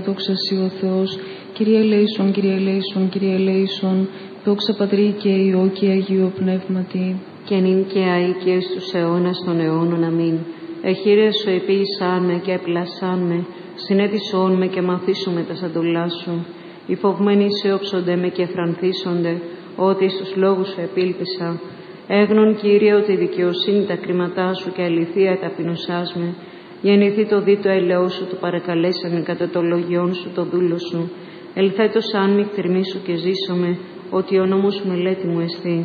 Δόξα Συ ο Θεός, Κύριε ελέησον, Κύριε ελέησον, Κύριε ελέησον, δόξα Πατρί και Υιό και Αγίου Πνεύματι. Και νυν και αεί και εις τους αιώνας των αιώνων. Αμήν. Εχείρε σου επίησάν με και έπλασάν με, συνέτησόν με και μαθήσου τα σαντολά σου. Οι φοβμένοι σε όψονται με και φρανθίσονται, ότι στους λόγους σου επήλπισα. Έγνον, Κύριε, ότι δικαιοσύνη τα κρίματά σου και αληθεία ταπεινωσάς με. Γεννηθεί το δίτο ελαιό σου, το παρακαλέσαμε κατά το λόγιόν σου το δούλο σου. Ελθέτως αν μη κτηρμήσου και ζήσομαι, ότι ο νόμος σου μελέτη μου εστί.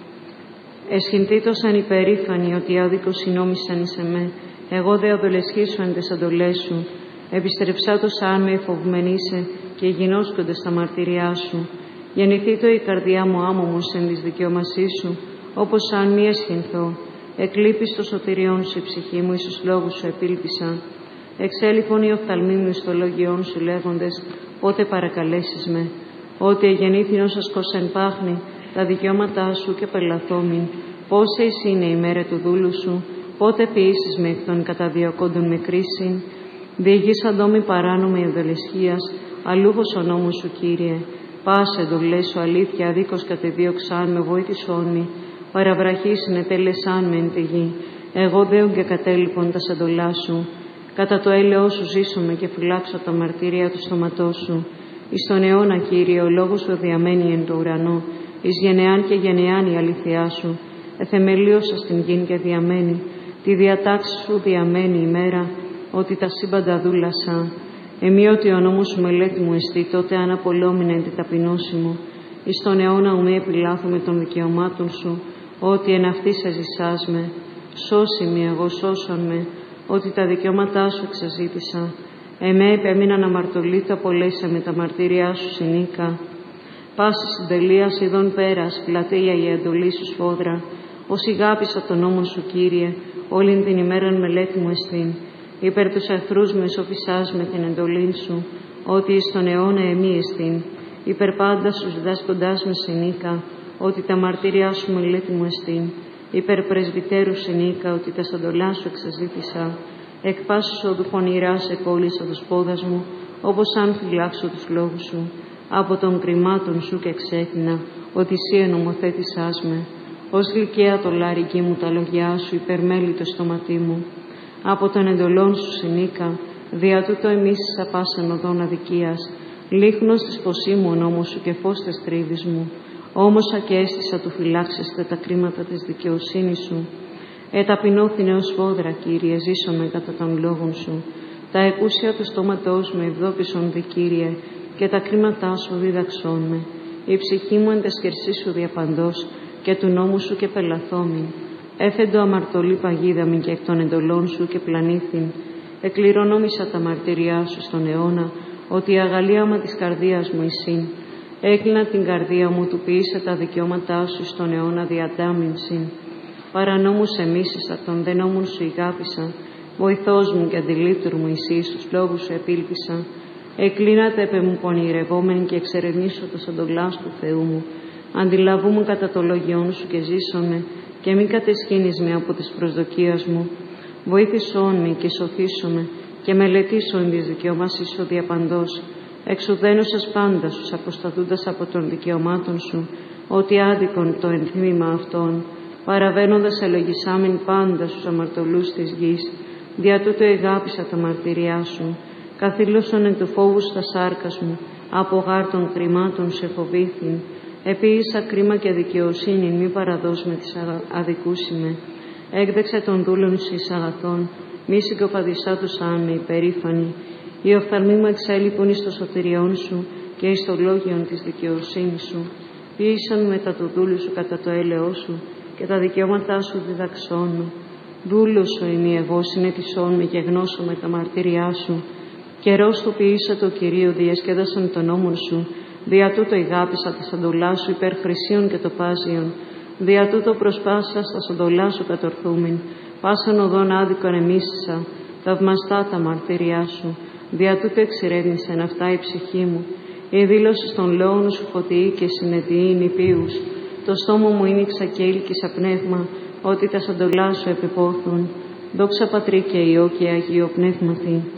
Εσχυνθήτως αν υπερήφανοι, ότι άδικος συνόμισαν εις εμέ. Εγώ δε οδολεσχήσω εν τες αντολές σου. Επιστρεψάτως αν με εφοβμενήσε και γινώσκονται στα μαρτυριά σου. Γεννηθήτω η καρδιά μου άμωμος εν της δικαιωμασής σου, όπως αν μη εσχυνθώ. Εκλείπεις το σωτηριόν σου η ψυχή μου, εις τους λόγους σου επήλπισα. Εξέλιπον οι οφθαλμοί μου εις το λόγιόν σου λέγοντες, πότε παρακαλέσεις με. Ότι εγεννήθηνος ασκός εν πάχνη, τα δικαιώματά σου και πελαθόμην. Πόσες είναι η μέρα του δούλου σου, πότε ποιήσεις με εκ των καταδιωκόντων με κρίσιν. Διηγήσαν δόμη παράνομη ευδολεσχίας, αλλούχος ο νόμος σου, Κύριε. Πάσε εντολές σου αλήθεια, αδίκως κατεδίωξαν με, βοήθησόν μη. Παραβραχής συνετέλεσάν με εν τη γη. Εγώ δέον και κατέλειπον τα σαντολά σου. Κατά το έλεος σου ζήσομαι και φυλάξω τα μαρτύρια του στόματός σου. Εις τον αιώνα, Κύριε, ο λόγος σου διαμένει εν το ουρανό. Εις γενεάν και γενεάν η αληθειά σου. Εθεμελίωσα στην γην και διαμένει. Τη διατάξη σου διαμένει η μέρα, ότι τα σύμπαντα δούλασα. Εμεί ότι ο νόμος σου μελέτη μου εστί, τότε αν απολόμην εν τη ταπεινώση μου. Εις τον αιώνα ουμή επιλάθουμε των δικαιωμάτων σου, ότι εν αυτής εζησάς με. Σώσει με, εγώ σώσον με, ότι τα δικαιώματά σου εξαζήτησα. Εμέ επέμειναν αμαρτωλήτω, απολέσα με τα μαρτύριά σου συνήκα. Πάση συντελείας ειδών πέρας, πλατεία η εντολή σου σφόδρα. Ως ηγάπησα τον νόμο σου, Κύριε, όλην την ημέραν μελέτη μου εστίν. Υπέρ τους εχθρούς με σοφισάς με την εντολήν σου, ότι εις τον αιώνα εμεί εστίν. Υπέρ πάντα σου διδάσκοντάς με συνήκα, ότι τα μαρτύριά σου μελέτη μου εστίν. Υπέρ πρεσβυτέρου συνήκα, ότι τα σαντολά σου εξαζήτησα. Εκ πάσης οδού πονηράς εκόλλησα τους πόδας μου, όπως αν φυλάξω τους λόγους σου. Από των κρυμάτων σου και εξέθινα, ότι εσύ ενομοθέτησάς με. Ως γλυκαία το λάρικι μου τα λογιά σου, υπερμέλει το στόματί μου. Από των εντολών σου συνήκα, δια τούτο εμείς απάσαν οδόν αδικίας. Λίχνος της ποσή μου ο νόμος σου και φως τες τρίβης μου. Όμωσα και αίσθησα του φυλάξεστε τα κρίματα της δικαιοσύνης σου. Εταπεινώθηνε ως φόδρα, Κύριε, ζήσομαι κατά των λόγων σου. Τα εκούσια του στόματός με ευδόκησον δι, Κύριε, και τα κρίματά σου δίδαξόν με. Η ψυχή μου εν τες χερσί σου διαπαντός, και του νόμου σου και πελαθόμην. Έφεντο αμαρτωλή παγίδα μην και εκ των εντολών σου και πλανήθην. Εκληρονόμησα τα μαρτυριά σου στον αιώνα, ότι η αγαλίαμα της καρδίας μου εισήν. Έκλεινα την καρδία μου, του ποιήσε τα δικαιώματά σου στον αιώνα διατάμινσιν. Παρανόμους εμίσησα, των δε νόμων σου ηγάπησα. Βοηθός μου και αντιλήτρου μου εσύ, στους λόγους σου επήλπισα. Εκλίνατε επ' μου πονηρευόμενοι και εξερευνήσω τα σαντολάς του Θεού μου. Αντιλαβούμαι κατά το λόγιόν σου και ζήσομαι, και μην κατεσχύνεις με από τις προσδοκίες μου. Βοήθησόν με και σωθήσομαι, και μελετήσω εν της δικαιωμάσης σου διαπαντός. Εξουδένωσας πάντα σου, αποσταθούντας από των δικαιωμάτων σου, ότι άδικον το ενθύμημα αυτών. Παραβαίνοντας ελογισάμεν πάντα στους αμαρτωλούς της γης, δια τούτο εγάπησα τα μαρτυριά σου. Καθήλωσον εν του φόβου στα σάρκας μου, από γάρ των κρυμάτων σε φοβήθην. Επίησα κρίμα και δικαιοσύνη, μη παραδώσ' με τις αδικούσιμε. Έκδεξε των δούλων σου εις αγαθών, μη συγκοπαδισά τους αν με υπερήφανοι. Οι οφθαλμοί μου εξέλιπουν εις το σωτηριόν σου και εις το λόγιον της δικαιοσύνης σου. Ποιήσαν μετά του δούλου σου κατά το έλεος σου και τα δικαιώματά σου διδαξών με. Δούλος σου είμαι εγώ, συνέτησόν με και γνώσω με τα μαρτύριά σου. Καιρός του ποιήσα το Κυρίο, διασκέδασαν τον νόμον σου. Δια τούτο ηγάπησα τα σαντολά σου υπέρ χρυσίων και τοπάζιων. Δια τούτο προσπάσα στα σαντολά σου κατορθούμην. Πάσαν οδόν άδικον εμίσησα, θαυμαστά τα μαρτύριά σου. Δια τούτο εξηρεύνησεν αυτά η ψυχή μου. Η δήλωση των λόγων σου φωτιή και συνετιή νηπίους. Το στόμα μου ήνιξα και ήλκησα πνεύμα, ότι τα σαντολά σου επιπόθουν. Δόξα Πατρί και Υιό και Αγίο Πνεύματι.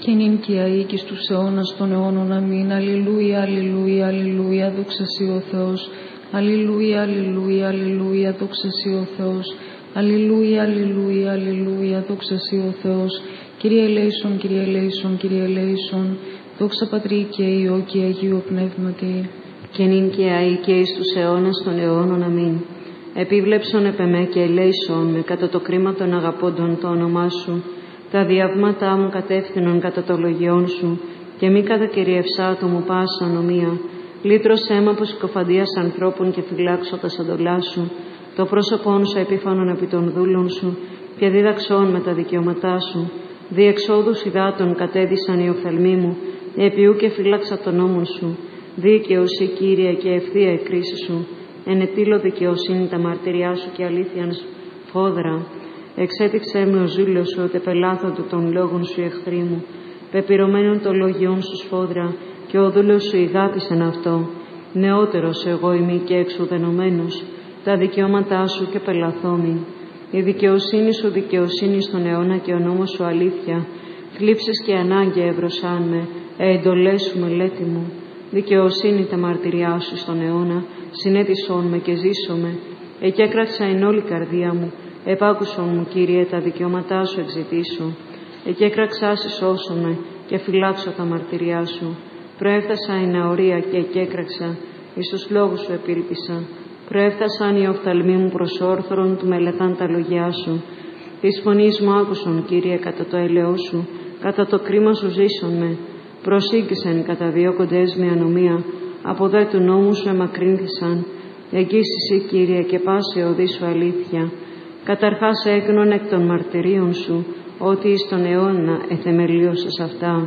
και νυν και αεί και στους αιώνας των αιώνων. Αμήν. Αλληλούια, αλληλούια, αλληλούια, δόξα σοι ο Θεός. Αλληλούια, αλληλούια, αλληλούια, δόξα σοι ο Θεός. Αλληλούια, αλληλούια, αλληλούια, δόξα σοι ο Θεός. Κύριε ελέησον, Κύριε ελέησον, Κύριε ελέησον. Δόξα Πατρί και Υιό και Αγίου Πνεύματι. Και νυν και αεί και εις τους αιώνας των αιώνων. Αμήν. Επίβλεψον επ' εμέ και ελέησον με κατά το κρίμα των αγαπώντων το όνομά σου. Τα διαβήματά μου κατεύθυνον κατά το λογιόν σου και μη κατακυριευσά το μου πάσα ονομία. Λύτρωσέ με από συκοφαντίας ανθρώπων και φυλάξω τα σαντολά σου. Το πρόσωπόν σου επίφανον επί των δούλων σου και δίδαξόν με τα δικαιώματά σου. Διεξόδους υδάτων κατέδυσαν οι οφθαλμοί μου, επιού και φύλαξα τον νόμον σου. Δίκαιος, Κύριε, και ευθεία η κρίση σου. Ενετήλω δικαιοσύνη τα μαρτυριά σου και αλήθειαν φόδρα. Εξέτηξέ με ο ζήλος σου, ότι πελάθονται των λόγων σου οι εχθροί μου. Πεπυρωμένων των λογιών σου σφόδρα, και ο δούλος σου ηγάπησεν αυτό. Νεότερος εγώ είμαι και εξουδενωμένος, τα δικαιώματά σου και πελαθόμη. Η δικαιοσύνη σου δικαιοσύνη στον αιώνα και ο νόμος σου αλήθεια. Θλίψεις και ανάγκη εύρωσάν με, εντολές σου μελέτη μου. Δικαιοσύνη τα μαρτυριά σου στον αιώνα, συνέτησόν με και ζήσομαι. Εκέκραξα εν όλη καρδία μου, επάκουσον μου, Κύριε, τα δικαιώματά σου εξητήσω. Εκέκραξά σώσομαι και φυλάξω τα μαρτυριά σου. Προέφτασα εν αορία και εκέκραξα, εις τους λόγους σου επήλπισα. Προέφτασαν οι οφθαλμοί μου προς όρθρον του μελετάν τα λόγια σου. Της φωνής μου άκουσον, Κύριε, κατά το έλεος σου, κατά το κρίμα σου ζήσον με. Προσήγγισαν κατά διώκοντες με ανομία, από δε του νόμου σου εμακρύνθησαν. Εγγύσισι, Κύριε, και πάση οδή σου αλήθεια. Καταρχάς έγνων εκ των μαρτυρίων σου, ότι εις τον αιώνα εθεμελίωσες αυτά.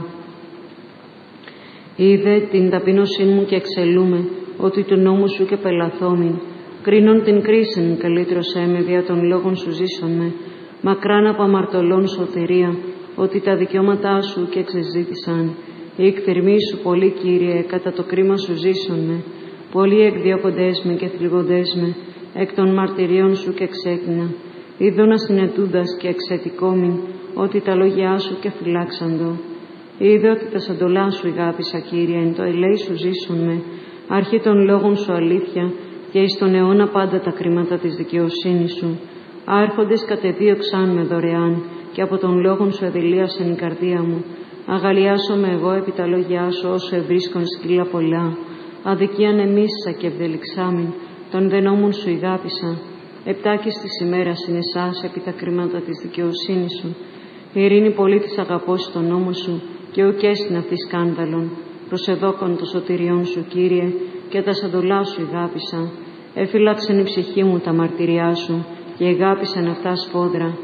Είδε την ταπείνωσή μου και εξελούμε, ότι του νόμου σου και πελαθόμην. Κρίνον την κρίσιν, καλύτρωσέ με, δια των λόγων σου ζήσον με. Μακράν από αμαρτωλών σωτηρία, ότι τα δικαιώματά σου και εξεζήτησαν. Οι εκθερμοί σου πολύ, Κύριε, κατά το κρίμα σου ζήσον με. Πολλοί εκδιώκοντές με και θλιβοντές με, εκ των μαρτυρίων σου και εξέκνα. Είδωνα συνετούντας και εξαιτικόμην, ότι τα λόγια σου και φυλάξαντο. Είδε ότι τα σαντολά σου ηγάπησα, Κύριε, εν το ελέη σου ζήσον με. Αρχή των λόγων σου αλήθεια, και εις τον αιώνα πάντα τα κρίματα της δικαιοσύνης σου. Άρχοντες κατεδίωξαν με δωρεάν, και από των λόγων σου εδηλίασαν η καρδία μου. Αγαλιάσομαι εγώ επί τα λόγια σου, όσο ευρίσκον σκύλα πολλά. Αδικίαν εμίσησα και ευδελιξάμην, των δε νόμων σου ηγάπησα. Επτάκης της ημέρας είναι εσάς επί τα κρίματα της δικαιοσύνης σου. Η ειρήνη πολύ της αγαπώσει τον νόμο σου, και ουκ έστιν αυτή σκάνδαλον. Προσεδόκον το σωτηριών σου, Κύριε, και τα σαντολά σου ηγάπησα. Εφύλαξεν η ψυχή μου τα μαρτυριά σου, και ηγάπησαν αυτά σφόδρα.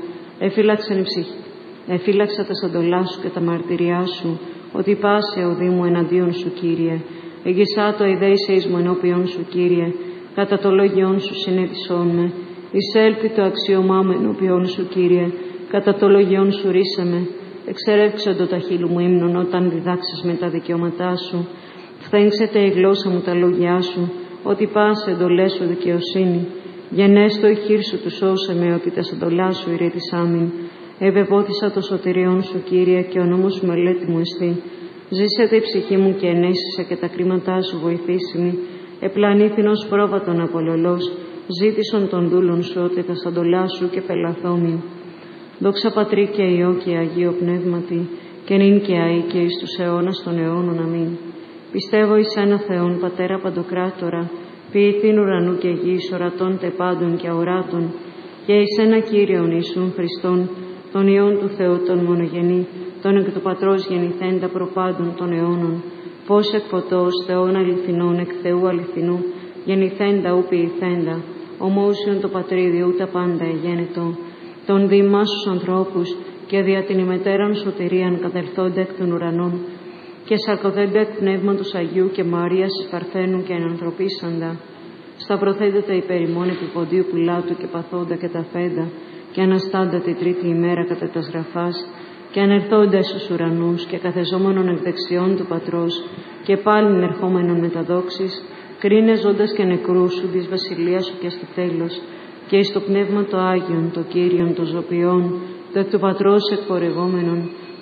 Εφύλαξα τα σαντολά σου και τα μαρτυριά σου, ότι πάσε οδή μου εναντίον σου, Κύριε. Εγγισά το ειδέησε εις μου ενώπιον σου, Κύριε, κατά το λόγιόν σου συνέτησόν με. Εισέλθει το αξίωμά μου ενώπιον σου, Κύριε, κατά το λόγιόν σου ρίσε με. Εξερεύξοντο τα χείλη μου ύμνων όταν διδάξεις με τα δικαιώματά σου. Φθέγξεται η γλώσσα μου τα λόγια σου, ότι πας εντολές σου δικαιοσύνη. Γενέστο η χείρ σου του σώσε με, ότι τα σαντολά σου ηρέτησάμην. Ευεβόθησα το σωτηριόν σου, Κύριε, και ο νόμος σου μελέτη μου εστί. Ζήσεται η ψυχή μου και ενέσισε, και τα κρίματά σου βοηθήσιμη. Επλανήθηνος πρόβατον απολολός, ζήτησον των δούλων σου, ότι τα σαντολά σου και πελαθόμην. Δόξα Πατρί και Υιό και Αγίο Πνεύματι, και νυν και αεί και εις τους αιώνας των αιώνων. Αμήν. Πιστεύω εις ένα Θεόν, Πατέρα Παντοκράτορα, ποιητήν ουρανού και γης, ορατών τε πάντων και αοράτων, και εις ένα Κύριον Ιησούν Χριστόν, τον Υιόν του Θεού, τον μονογενή, τον εκ του Πατρός γεννηθέντα προπάντων των αιώνων, πώς εκ φωτός Θεών αληθινών, εκ Θεού αληθινού, γεννηθέντα ου ποιηθέντα, ομόσιον το Πατρίδιου τα πάντα εγένετο, τον δήμας στους ανθρώπους, και δια την ημετέραν σωτηρίαν κατελθόντα εκ των ουρανών, και σαρκωθέντα εκ Πνεύματος Αγίου και Μαρίας Παρθένου και ενανθρωπίσαντα, σταυρωθέντα υπέρ ημών επί Ποντίου Πιλάτου και παθόντα και τα φέντα, και αναστάντα τη τρίτη ημέρα κατά τας γραφάς, και ανερθόντα στους ουρανούς, και καθεζόμενον εκ δεξιών του Πατρός, και πάλιν ερχόμενον με τα δόξης, κρίνε ζώντας και νεκρούς σου της βασιλείας σου και στο τέλος, και εις το Πνεύμα το Άγιον, το Κύριον, το Ζωπιόν, το εκ του Πατρός εκπορευόμενον,